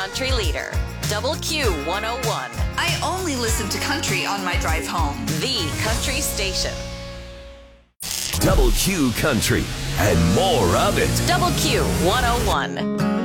country leader. Double Q 101. I only listen to country on my drive home. The country station. Double Q Country and more of it. Double Q 101.